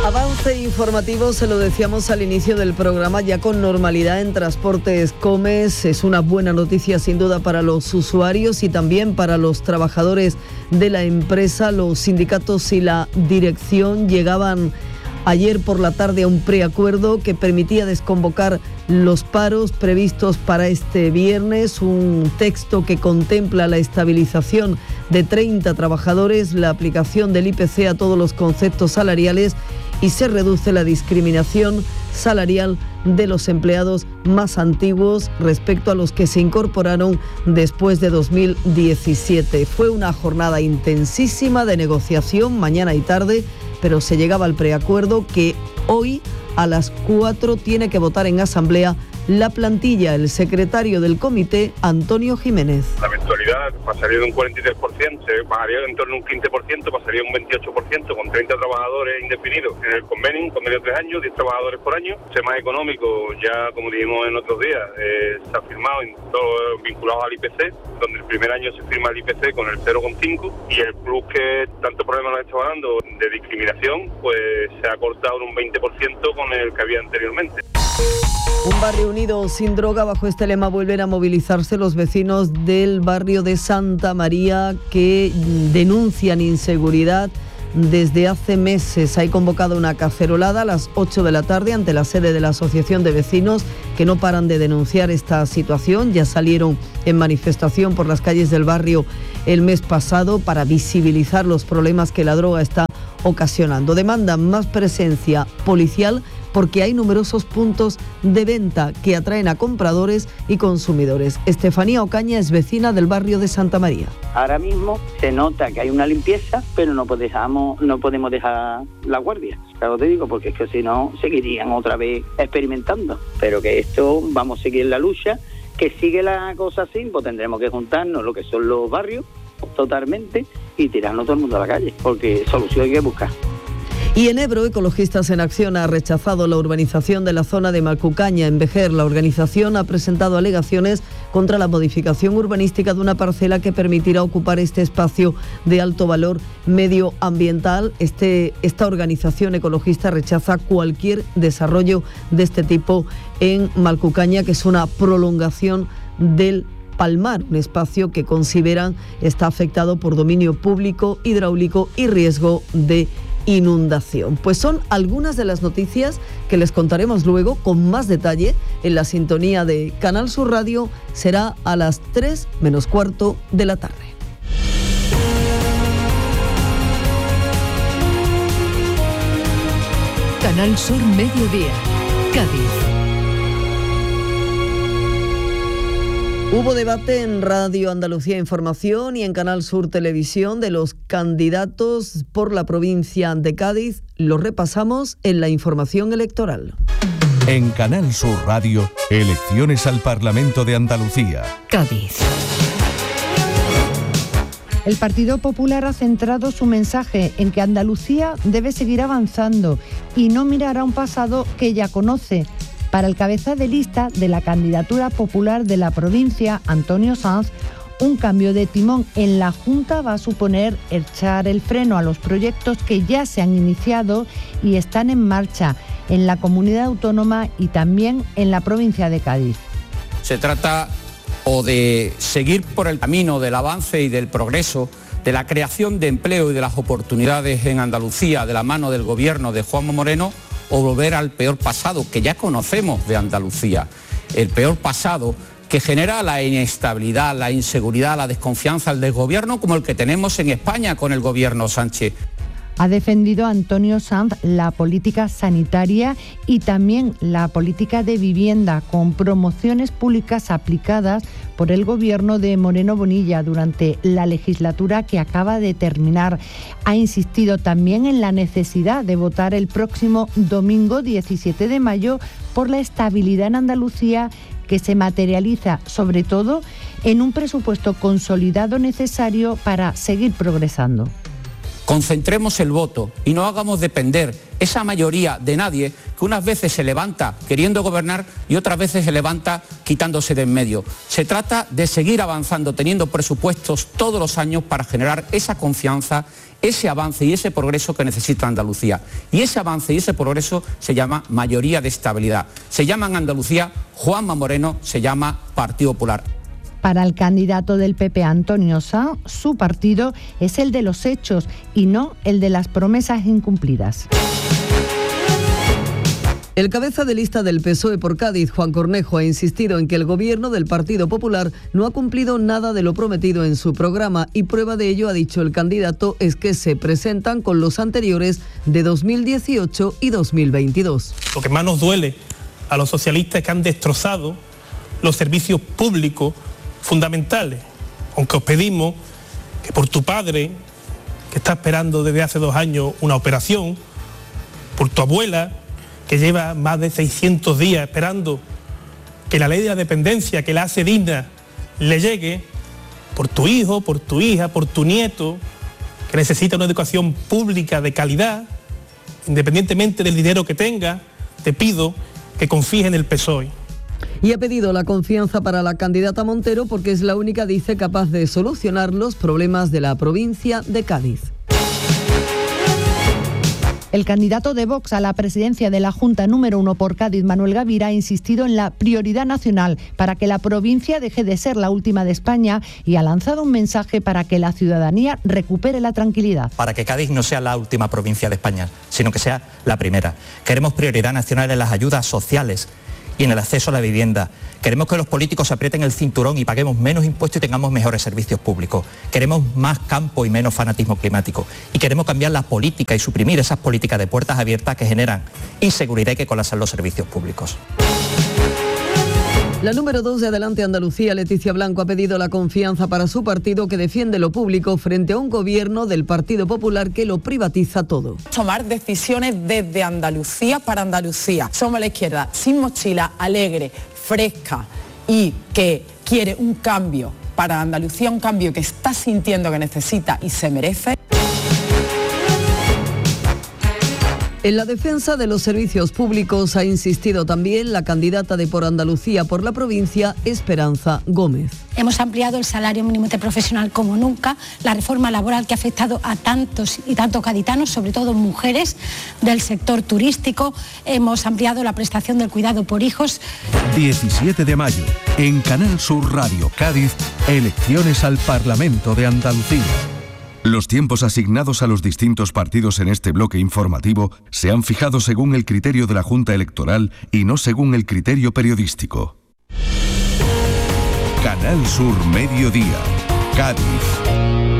Avance informativo, se lo decíamos al inicio del programa, ya con normalidad en Transportes Comes. Es una buena noticia sin duda para los usuarios y también para los trabajadores de la empresa. Los sindicatos y la dirección llegaban ayer por la tarde a un preacuerdo que permitía desconvocar los paros previstos para este viernes, un texto que contempla la estabilización de 30 trabajadores, la aplicación del IPC a todos los conceptos salariales y se reduce la discriminación salarial de los empleados más antiguos respecto a los que se incorporaron después de 2017. Fue una jornada intensísima de negociación mañana y tarde, pero se llegaba al preacuerdo que hoy a las 4 tiene que votar en asamblea la plantilla. El secretario del comité, Antonio Jiménez. La eventualidad pasaría de un 43%, se bajaría en torno a un 15%, pasaría a un 28%, con 30 trabajadores indefinidos en el convenio, un convenio de 3 años, 10 trabajadores por año. El más económico, ya como dijimos en otros días, se ha firmado en todo vinculado al IPC, donde el primer año se firma el IPC con el 0,5 y el plus que tanto problema nos está dando de discriminación, pues se ha cortado en un 20% con el que había anteriormente. Un barrio unido sin droga. Bajo este lema vuelven a movilizarse los vecinos del barrio de Santa María que denuncian inseguridad desde hace meses. Hay convocado una cacerolada a las 8 de la tarde ante la sede de la Asociación de Vecinos que no paran de denunciar esta situación. Ya salieron en manifestación por las calles del barrio el mes pasado para visibilizar los problemas que la droga está ocasionando. Demandan más presencia policial porque hay numerosos puntos de venta que atraen a compradores y consumidores. Estefanía Ocaña es vecina del barrio de Santa María. Ahora mismo se nota que hay una limpieza, pero no podemos dejar la guardia. Claro te digo, porque es que si no seguirían otra vez experimentando. Pero que esto vamos a seguir la lucha, que sigue la cosa así, pues tendremos que juntarnos lo que son los barrios totalmente y tirarnos todo el mundo a la calle, porque solución hay que buscar. Y en Ebro, Ecologistas en Acción ha rechazado la urbanización de la zona de Malcucaña, en Vejer. La organización ha presentado alegaciones contra la modificación urbanística de una parcela que permitirá ocupar este espacio de alto valor medioambiental. Esta organización ecologista rechaza cualquier desarrollo de este tipo en Malcucaña, que es una prolongación del Palmar, un espacio que consideran está afectado por dominio público, hidráulico y riesgo de inundación. Pues son algunas de las noticias que les contaremos luego con más detalle en la sintonía de Canal Sur Radio. Será a las 3 menos cuarto de la tarde. Canal Sur Mediodía, Cádiz. Hubo debate en Radio Andalucía Información y en Canal Sur Televisión de los candidatos por la provincia de Cádiz. Lo repasamos en la información electoral. En Canal Sur Radio, elecciones al Parlamento de Andalucía. Cádiz. El Partido Popular ha centrado su mensaje en que Andalucía debe seguir avanzando y no mirar a un pasado que ya conoce. Para el cabeza de lista de la candidatura popular de la provincia, Antonio Sanz, un cambio de timón en la Junta va a suponer echar el freno a los proyectos que ya se han iniciado y están en marcha en la comunidad autónoma y también en la provincia de Cádiz. Se trata o de seguir por el camino del avance y del progreso, de la creación de empleo y de las oportunidades en Andalucía de la mano del gobierno de Juanma Moreno, o volver al peor pasado que ya conocemos de Andalucía, el peor pasado que genera la inestabilidad, la inseguridad, la desconfianza, el desgobierno como el que tenemos en España con el gobierno Sánchez. Ha defendido Antonio Sanz la política sanitaria y también la política de vivienda con promociones públicas aplicadas por el gobierno de Moreno Bonilla durante la legislatura que acaba de terminar. Ha insistido también en la necesidad de votar el próximo domingo 17 de mayo por la estabilidad en Andalucía, que se materializa sobre todo en un presupuesto consolidado necesario para seguir progresando. Concentremos el voto y no hagamos depender esa mayoría de nadie que unas veces se levanta queriendo gobernar y otras veces se levanta quitándose de en medio. Se trata de seguir avanzando, teniendo presupuestos todos los años para generar esa confianza ese avance y ese progreso que necesita Andalucía. Y ese avance y ese progreso se llama mayoría de estabilidad. Se llama en Andalucía Juanma Moreno, se llama Partido Popular. Para el candidato del PP, Antonio Sanz, su partido es el de los hechos y no el de las promesas incumplidas. El cabeza de lista del PSOE por Cádiz, Juan Cornejo, ha insistido en que el gobierno del Partido Popular no ha cumplido nada de lo prometido en su programa y prueba de ello, ha dicho el candidato, es que se presentan con los anteriores de 2018 y 2022. Lo que más nos duele a los socialistas es que han destrozado los servicios públicos fundamentales, aunque os pedimos que por tu padre, que está esperando desde hace 2 años una operación, por tu abuela, que lleva más de 600 días esperando que la ley de la dependencia, que la hace digna, le llegue, por tu hijo, por tu hija, por tu nieto, que necesita una educación pública de calidad, independientemente del dinero que tenga, te pido que confíes en el PSOE. Y ha pedido la confianza para la candidata Montero porque es la única, dice, capaz de solucionar los problemas de la provincia de Cádiz. El candidato de Vox a la presidencia de la Junta número 1 por Cádiz, Manuel Gavira, ha insistido en la prioridad nacional para que la provincia deje de ser la última de España y ha lanzado un mensaje para que la ciudadanía recupere la tranquilidad. Para que Cádiz no sea la última provincia de España, sino que sea la primera. Queremos prioridad nacional en las ayudas sociales y en el acceso a la vivienda. Queremos que los políticos aprieten el cinturón y paguemos menos impuestos y tengamos mejores servicios públicos. Queremos más campo y menos fanatismo climático. Y queremos cambiar la política y suprimir esas políticas de puertas abiertas que generan inseguridad y que colapsan los servicios públicos. La número 2 de Adelante Andalucía, Leticia Blanco, ha pedido la confianza para su partido que defiende lo público frente a un gobierno del Partido Popular que lo privatiza todo. Tomar decisiones desde Andalucía para Andalucía. Somos la izquierda sin mochila, alegre, fresca y que quiere un cambio para Andalucía, un cambio que está sintiendo que necesita y se merece. En la defensa de los servicios públicos ha insistido también la candidata de Por Andalucía por la provincia, Esperanza Gómez. Hemos ampliado el salario mínimo interprofesional como nunca, la reforma laboral que ha afectado a tantos y tantos gaditanos, sobre todo mujeres del sector turístico. Hemos ampliado la prestación del cuidado por hijos. 17 de mayo, en Canal Sur Radio Cádiz, elecciones al Parlamento de Andalucía. Los tiempos asignados a los distintos partidos en este bloque informativo se han fijado según el criterio de la Junta Electoral y no según el criterio periodístico. Canal Sur Mediodía, Cádiz.